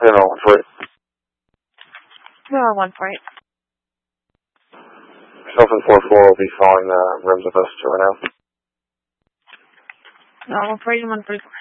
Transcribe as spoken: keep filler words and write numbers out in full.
You know, one forty. No, one for eight. Myself and four four will be following the rims of us to right now. No, one for eight and one for four.